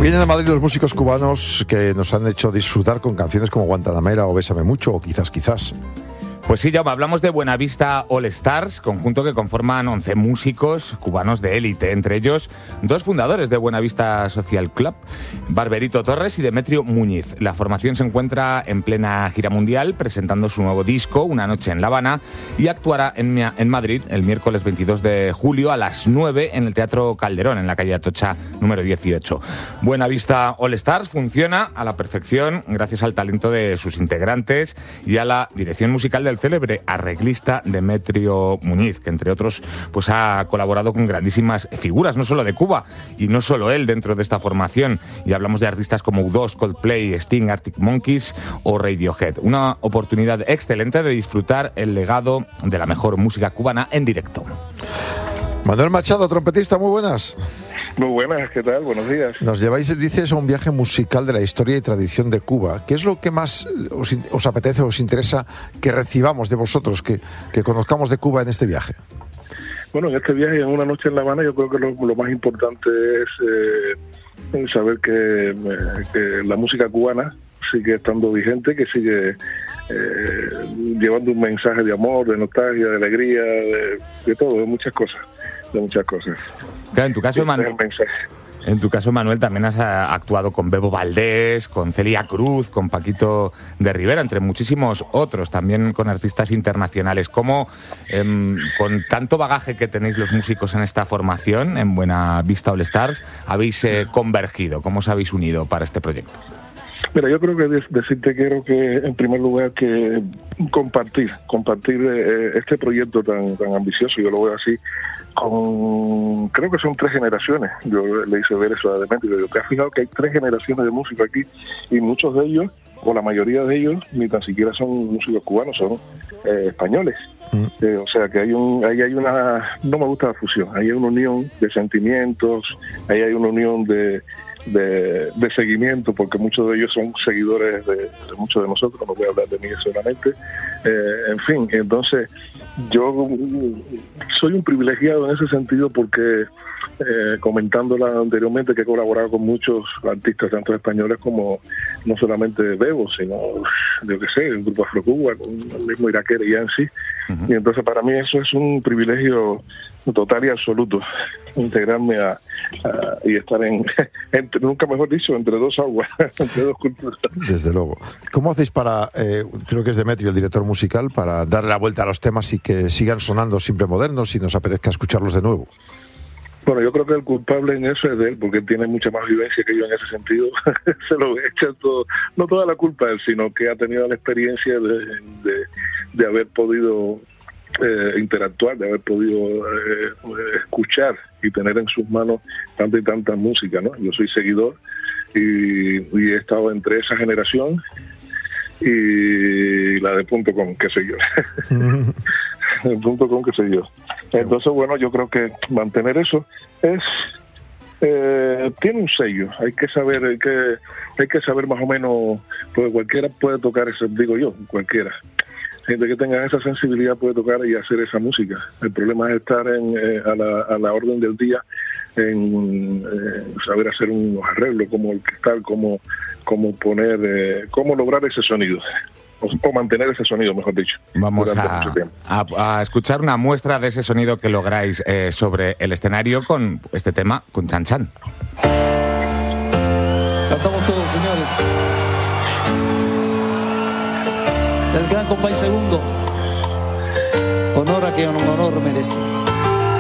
Vienen a Madrid los músicos cubanos que nos han hecho disfrutar con canciones como Guantanamera o Bésame Mucho o Quizás. Pues sí, Jaume, hablamos de Buenavista All Stars, conjunto que conforman 11 músicos cubanos de élite, entre ellos 2 fundadores de Buenavista Social Club, Barberito Torres y Demetrio Muñiz. La formación se encuentra en plena gira mundial, presentando su nuevo disco, Una noche en La Habana, y actuará en Madrid el miércoles 22 de julio a las 9 en el Teatro Calderón, en la calle Atocha número 18. Buenavista All Stars funciona a la perfección gracias al talento de sus integrantes y a la dirección musical del célebre arreglista Demetrio Muñiz, que entre otros pues ha colaborado con grandísimas figuras, no solo de Cuba, y no solo él dentro de esta formación, y hablamos de artistas como U2, Coldplay, Sting, Arctic Monkeys o Radiohead. Una oportunidad excelente de disfrutar el legado de la mejor música cubana en directo. Manuel Machado, trompetista, muy buenas. Muy buenas, ¿qué tal? Buenos días. Nos lleváis, dices, a un viaje musical de la historia y tradición de Cuba. ¿Qué es lo que más os apetece o os interesa que recibamos de vosotros, que conozcamos de Cuba en este viaje? Bueno, en este viaje, en Una noche en La Habana, yo creo que lo más importante es saber que la música cubana sigue estando vigente, que sigue llevando un mensaje de amor, de nostalgia, de alegría, de todo, de muchas cosas. Claro, en tu caso, Manuel, también has actuado con Bebo Valdés, con Celia Cruz, con Paquito de Rivera, entre muchísimos otros, también con artistas internacionales. ¿Cómo, con tanto bagaje que tenéis los músicos en esta formación, en Buenavista All Stars, habéis convergido? ¿Cómo os habéis unido para este proyecto? Mira, yo creo que decirte quiero que, en primer lugar, que compartir este proyecto tan ambicioso, yo lo veo así, creo que son 3 generaciones. Yo le hice ver eso a Demetrio. ¿Te has fijado que hay 3 generaciones de músicos aquí? Y muchos de ellos, o la mayoría de ellos, ni tan siquiera son músicos cubanos, son españoles. O sea que ahí hay una, no me gusta la fusión, ahí hay una unión de sentimientos, ahí hay una unión de seguimiento, porque muchos de ellos son seguidores de muchos de nosotros, no voy a hablar de mí solamente. En fin, entonces yo soy un privilegiado en ese sentido porque, comentándola anteriormente, que he colaborado con muchos artistas, tanto españoles como no solamente Bebo, sino, yo qué sé, el grupo Afrocuba, con el mismo Iraquere y Yancy. Y entonces para mí eso es un privilegio total y absoluto, integrarme y estar nunca mejor dicho, entre 2 aguas, entre 2 culturas. Desde luego. ¿Cómo hacéis para, creo que es Demetrio el director musical, para darle la vuelta a los temas y que sigan sonando siempre modernos y nos apetezca escucharlos de nuevo? Bueno, yo creo que el culpable en eso es de él, porque él tiene mucha más vivencia que yo en ese sentido. Se lo echa todo, no toda la culpa a él, sino que ha tenido la experiencia de haber podido interactuar, de haber podido escuchar y tener en sus manos tanta y tanta música, ¿no? Yo soy seguidor y he estado entre esa generación y la de .com, qué sé yo. El .com, qué sé yo. Entonces, bueno, yo creo que mantener eso tiene un sello. Hay que saber más o menos, pues cualquiera puede tocar eso, digo yo, cualquiera. Gente que tenga esa sensibilidad puede tocar y hacer esa música. El problema es estar a la orden del día, en saber hacer unos arreglos, como el cristal, cómo poner, cómo lograr ese sonido. O mantener ese sonido, mejor dicho. Vamos a escuchar una muestra de ese sonido que lográis sobre el escenario con este tema, con Chan Chan. Cantamos todos, señores. Del gran Compay Segundo. Honor a quien honor merece.